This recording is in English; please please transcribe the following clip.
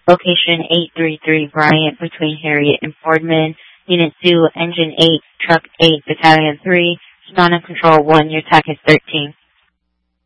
Location 833 Bryant between Harriet and Fordman. Unit 2, Engine 8, Truck 8, Battalion 3. Sonata Control 1, your TAC is 13.